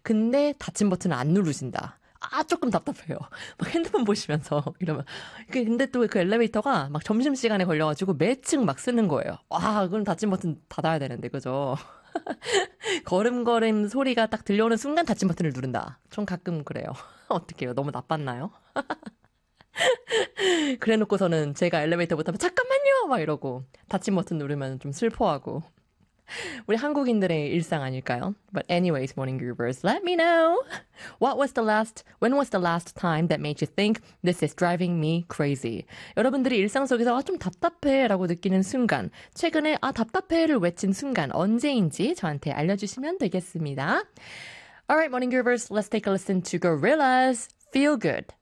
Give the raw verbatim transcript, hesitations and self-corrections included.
근데 닫힌 버튼을 안 누르신다. 아, 조금 답답해요. 막 핸드폰 보시면서 이러면. 그- 근데 또 그 엘리베이터가 막 점심시간에 걸려가지고 매층 막 쓰는 거예요. 와, 그럼 닫힌 버튼 닫아야 되는데, 그죠? 걸음걸음 소리가 딱 들려오는 순간 닫힌 버튼을 누른다. 전 가끔 그래요. 어떡해요? 너무 나빴나요? 그래 놓고서는 제가 엘리베이터 못 타면 잠깐만요! 막 이러고 닫힌 버튼 누르면 좀 슬퍼하고. 우리 한국인들의 일상 아닐까요? But anyways, morning groovers, let me know. What was the last, when was the last time that made you think this is driving me crazy? 여러분들이 일상 속에서 아, 좀 답답해 라고 느끼는 순간, 최근에 아, 답답해를 외친 순간 언제인지 저한테 알려주시면 되겠습니다. Alright, morning groovers, let's take a listen to Gorillaz, Feel Good.